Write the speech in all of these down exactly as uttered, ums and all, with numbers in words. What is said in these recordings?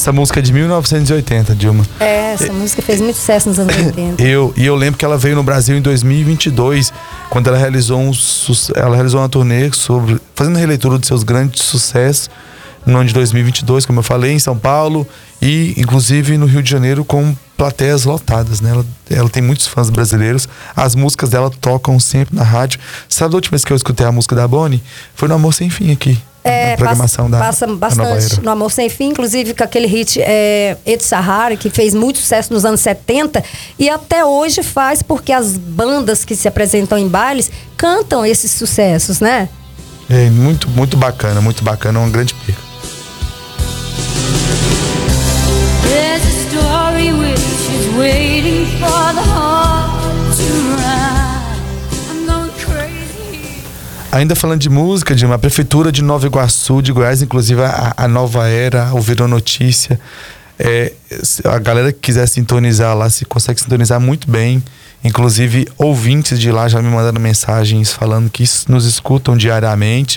Essa música é de mil novecentos e oitenta, Dilma. É, essa é, música fez muito sucesso nos anos oitenta. Eu, e eu lembro que ela veio no Brasil em dois mil e vinte e dois, quando ela realizou, um, ela realizou uma turnê sobre, fazendo releitura de seus grandes sucessos no ano de dois mil e vinte e dois, como eu falei, em São Paulo e inclusive no Rio de Janeiro, com plateias lotadas, né? Ela, ela tem muitos fãs brasileiros. As músicas dela tocam sempre na rádio. Sabe a última vez que eu escutei a música da Bonnie? Foi no Amor Sem Fim aqui. É, na programação passa, da, passa da Nova bastante Era. no Amor Sem Fim, inclusive com aquele hit é, Ed Sahara, que fez muito sucesso nos anos setenta e até hoje faz, porque as bandas que se apresentam em bailes cantam esses sucessos, né? É muito, muito bacana, muito bacana, uma grande perca. There's a story which is waiting for the heart to ride. I'm going crazy. Ainda falando de música, de uma prefeitura de Nova Iguaçu, de Goiás, inclusive a, a Nova Era, o Virou Notícia. É, a galera que quiser sintonizar lá, se consegue sintonizar muito bem. Inclusive, ouvintes de lá já me mandaram mensagens falando que nos escutam diariamente.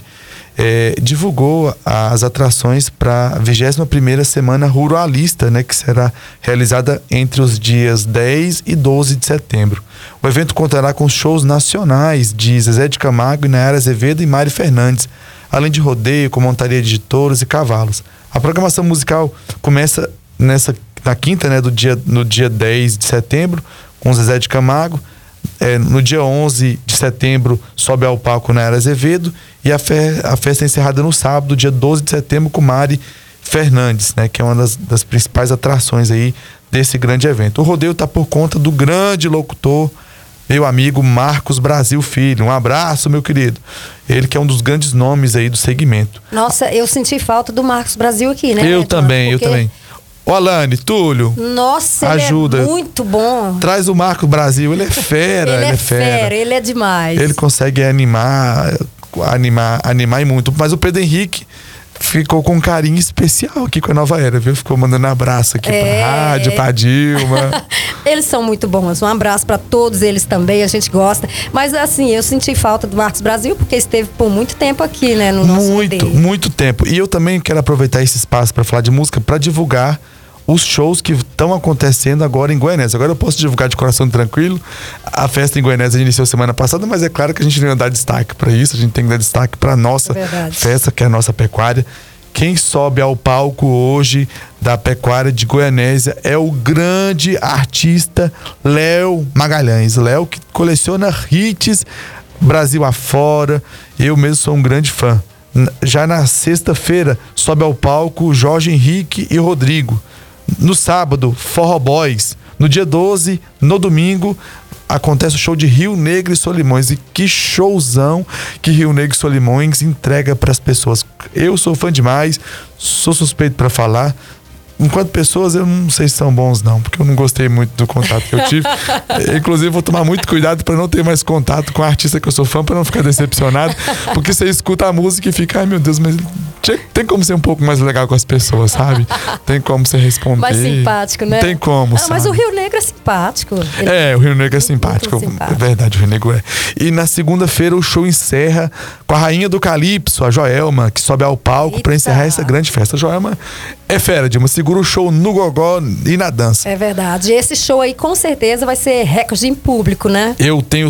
É, divulgou as atrações para a vigésima primeira Semana Ruralista, né, que será realizada entre os dias dez e doze de setembro. O evento contará com shows nacionais de Zezé de Camargo, Nayara Azevedo e Mari Fernandes, além de rodeio com montaria de touros e cavalos. A programação musical começa nessa, na quinta, né, do dia, no dia dez de setembro, com Zezé de Camargo. É, no dia onze de setembro sobe ao palco Nayara Azevedo e a, fe a festa é encerrada no sábado, dia doze de setembro, com Mari Fernandes, né, que é uma das, das principais atrações aí desse grande evento. O rodeio está por conta do grande locutor, meu amigo Marcos Brasil Filho. Um abraço, meu querido. Ele que é um dos grandes nomes aí do segmento. Nossa, eu senti falta do Marcos Brasil aqui, né? Eu também, Porque... eu também. Ô Alane, Túlio, nossa, ajuda. Ele é muito bom. Traz o Marco Brasil, ele é fera, ele, ele é, é fera. fera, ele é demais. Ele consegue animar, animar, animar e muito. Mas o Pedro Henrique ficou com um carinho especial aqui com a Nova Era, viu? Ficou mandando abraço aqui é... pra rádio, pra Dilma. Eles são muito bons. Um abraço pra todos eles também, a gente gosta. Mas assim, eu senti falta do Marcos Brasil, porque esteve por muito tempo aqui, né? No nosso muito, rodeio. muito tempo. E eu também quero aproveitar esse espaço para falar de música, para divulgar os shows que estão acontecendo agora em Goianésia. Agora eu posso divulgar de coração tranquilo. A festa em Goianésia iniciou semana passada, mas é claro que a gente não dá destaque para isso. A gente tem que dar destaque para a nossa é festa, que é a nossa pecuária. Quem sobe ao palco hoje da pecuária de Goianésia é o grande artista Léo Magalhães. Léo que coleciona hits Brasil afora. Eu mesmo sou um grande fã. Já na sexta-feira sobe ao palco Jorge Henrique e Rodrigo. No sábado, Forró Boys. No dia doze, no domingo, acontece o show de Rio Negro e Solimões. E que showzão que Rio Negro e Solimões entrega para as pessoas. Eu sou fã demais, sou suspeito para falar. Enquanto pessoas, eu não sei se são bons não, porque eu não gostei muito do contato que eu tive. Inclusive, vou tomar muito cuidado para não ter mais contato com a artista que eu sou fã, para não ficar decepcionado, porque você escuta a música e fica, ai meu Deus, mas tem como ser um pouco mais legal com as pessoas, sabe? Tem como você responder. Mais simpático, né? Tem como, ah, sabe? Mas o Rio Negro é simpático. Ele é, o Rio Negro é simpático. simpático. É verdade, o Rio Negro é. E na segunda-feira o show encerra com a rainha do Calypso, a Joelma, que sobe ao palco para encerrar essa grande festa. A Joelma é fera, Dilma. Segura o show no gogó e na dança. É verdade. E esse show aí com certeza vai ser recorde em público, né? Eu tenho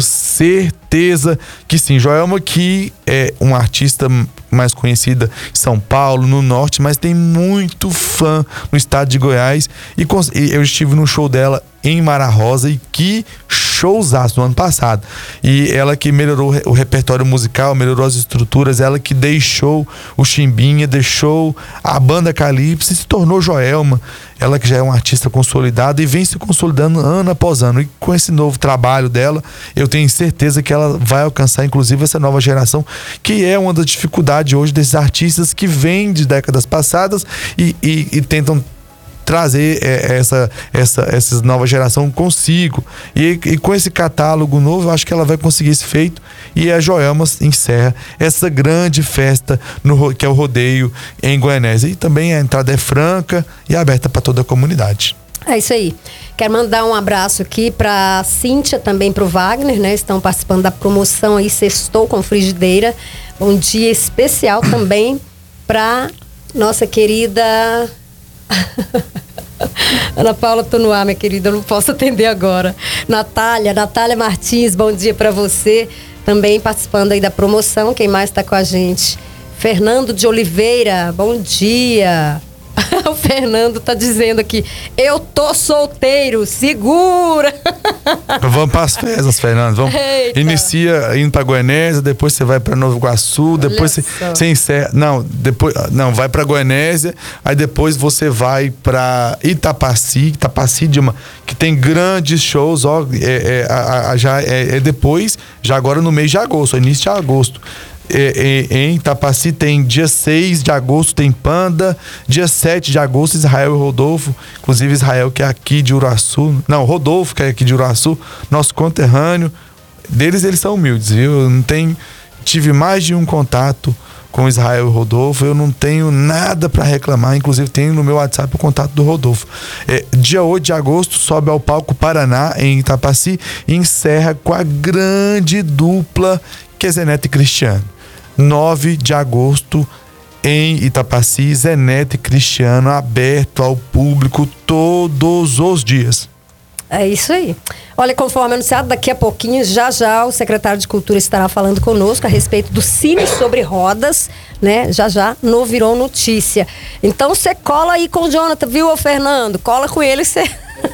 certeza que sim. Joelma, que é uma artista mais conhecida em São Paulo, no norte, mas tem muito fã no estado de Goiás. E eu estive no show dela em Mara Rosa e que showzaço no ano passado. E ela que melhorou o repertório musical, melhorou as estruturas, ela que deixou o Chimbinha, deixou a banda Calypso e se tornou Joelma. Ela que já é uma artista consolidada e vem se consolidando ano após ano. E com esse novo trabalho dela, eu tenho certeza que ela vai alcançar, inclusive, essa nova geração, que é uma das dificuldades hoje desses artistas que vêm de décadas passadas e, e, e tentam trazer é, essa, essa, essa nova geração consigo. E, e com esse catálogo novo, eu acho que ela vai conseguir esse feito. E a Joelma encerra essa grande festa no, que é o rodeio em Goianésia. E também a entrada é franca e aberta para toda a comunidade. É isso aí. Quero mandar um abraço aqui para Cíntia, também para o Wagner, né? Estão participando da promoção aí Sextou com Frigideira. Um dia especial também para nossa querida Ana Paula, tô no ar, minha querida, eu não posso atender agora. Natália, Natália Martins, bom dia pra você. Também participando aí da promoção, quem mais tá com a gente? Fernando de Oliveira, bom dia. O Fernando tá dizendo aqui, eu tô solteiro, segura. Vamos para as festas, Fernando. Vamos. Inicia indo para Goianésia, depois você vai para Nova Iguaçu, depois você, você encerra. Não, depois, não, vai para Goianésia, aí depois você vai para Itapaci, Itapaci de uma, que tem grandes shows, ó, é, é, a, a, já é, é depois, já agora no mês de agosto, início de agosto. É, é, em Itapaci tem dia seis de agosto tem Panda, dia sete de agosto Israel e Rodolfo, inclusive Israel que é aqui de Uraçu, não, Rodolfo que é aqui de Uraçu, nosso conterrâneo, deles eles são humildes, viu? Eu não tenho, tive mais de um contato com Israel e Rodolfo, eu não tenho nada para reclamar, inclusive tenho no meu WhatsApp o contato do Rodolfo. É, dia oito de agosto sobe ao palco Paraná em Itapaci e encerra com a grande dupla que é Zé Neto e Cristiano. nove de agosto em Itapaci, Zé Neto e Cristiano, aberto ao público todos os dias. É isso aí. Olha, conforme anunciado, daqui a pouquinho, já já o secretário de Cultura estará falando conosco a respeito do Cine sobre Rodas, né? Já já no Virou Notícia. Então você cola aí com o Jonathan, viu, ô Fernando? Cola com ele, você...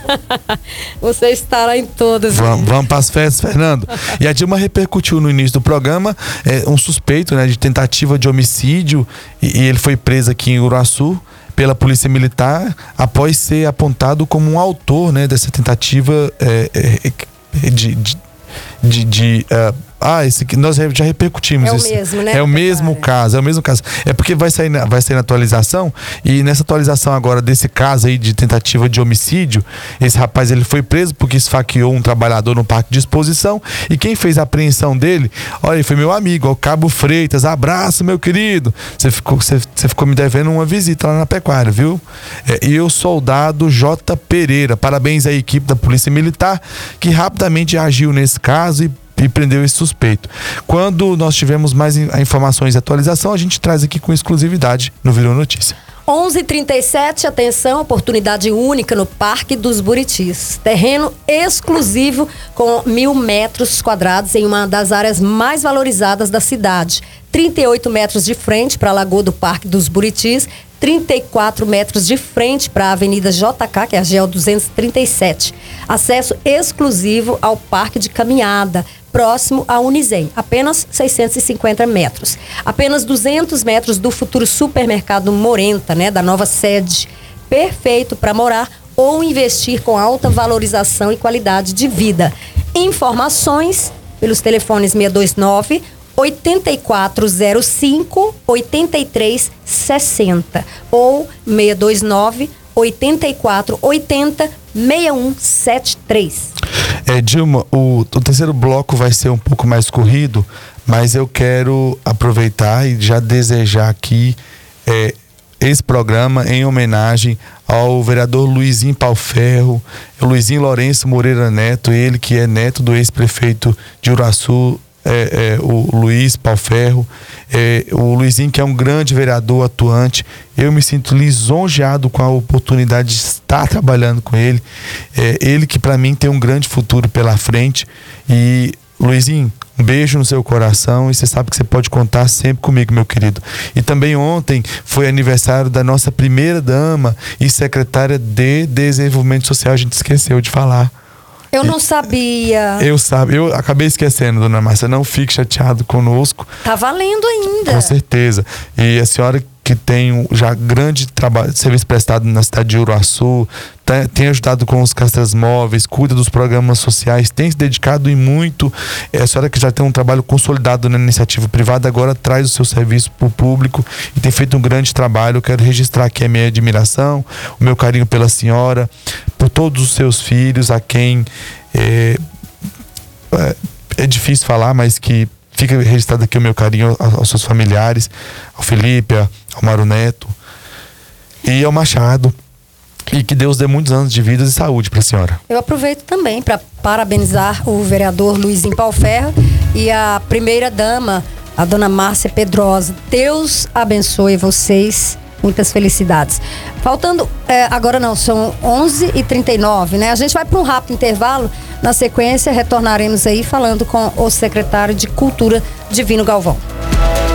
Você estará em todas. Vamos, vamos para as festas, Fernando. E a Dilma repercutiu no início do programa é, um suspeito, né, de tentativa de homicídio e, e ele foi preso aqui em Uraçu pela Polícia Militar após ser apontado como um autor, né, dessa tentativa é, é, de, de, de, de uh, ah, esse aqui, nós já repercutimos é isso. É o mesmo, né? É o mesmo caso, é o mesmo caso. É porque vai sair, na, vai sair na atualização e nessa atualização agora desse caso aí de tentativa de homicídio, esse rapaz ele foi preso porque esfaqueou um trabalhador no parque de exposição e quem fez a apreensão dele, olha, ele foi meu amigo, o Cabo Freitas, abraço meu querido. Você ficou, você, você ficou me devendo uma visita lá na pecuária, viu? É, e o soldado J. Pereira, parabéns à equipe da Polícia Militar que rapidamente agiu nesse caso e e prendeu esse suspeito. Quando nós tivermos mais informações e atualização, a gente traz aqui com exclusividade no Virou Notícia. onze e trinta e sete, atenção, oportunidade única no Parque dos Buritis. Terreno exclusivo com mil metros quadrados em uma das áreas mais valorizadas da cidade. trinta e oito metros de frente para a Lagoa do Parque dos Buritis, trinta e quatro metros de frente para a Avenida J K, que é a G E O duzentos e trinta e sete. Acesso exclusivo ao Parque de Caminhada, próximo à Unizem, apenas seiscentos e cinquenta metros. Apenas duzentos metros do futuro supermercado Morenta, né, da nova sede. Perfeito para morar ou investir com alta valorização e qualidade de vida. Informações pelos telefones seis dois nove, oito quatro zero cinco, oito três seis zero ou seis dois nove, oito quatro oito zero, seis um sete três. É, Dilma, o, o terceiro bloco vai ser um pouco mais corrido, mas eu quero aproveitar e já desejar aqui é, esse programa em homenagem ao vereador Luizinho Pauferro, Luizinho Lourenço Moreira Neto, ele que é neto do ex-prefeito de Uraçu, É, é, o Luiz Pauferro, é, o Luizinho que é um grande vereador atuante. Eu me sinto lisonjeado com a oportunidade de estar trabalhando com ele, é, ele que para mim tem um grande futuro pela frente. E Luizinho, um beijo no seu coração e você sabe que você pode contar sempre comigo, meu querido. E também ontem foi aniversário da nossa primeira dama e secretária de Desenvolvimento Social, a gente esqueceu de falar. Eu não sabia. Eu sabe, eu acabei esquecendo, dona Márcia, não fique chateado conosco. Tá valendo ainda. Com certeza. E a senhora que tem já grande trabalho, serviço prestado na cidade de Uruaçu, tá, tem ajudado com os castras móveis, cuida dos programas sociais, tem se dedicado e muito. É a senhora que já tem um trabalho consolidado na iniciativa privada, agora traz o seu serviço para o público e tem feito um grande trabalho. Eu quero registrar aqui a minha admiração, o meu carinho pela senhora, por todos os seus filhos, a quem é, é, é difícil falar, mas que fica registrado aqui o meu carinho aos seus familiares, ao Felipe, ao Mário Neto e ao Machado. E que Deus dê muitos anos de vida e saúde para a senhora. Eu aproveito também para parabenizar o vereador Luizinho Pauferro e a primeira dama, a dona Márcia Pedrosa. Deus abençoe vocês Muitas felicidades. Faltando, é, agora não, são onze e trinta e nove, né? A gente vai para um rápido intervalo. Na sequência, retornaremos aí falando com o secretário de Cultura, Divino Galvão.